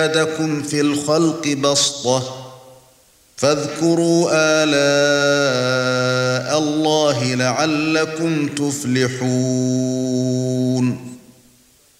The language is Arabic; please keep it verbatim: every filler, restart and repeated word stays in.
زادكم في الخلق بسطة فاذكروا آلاء الله لعلكم تفلحون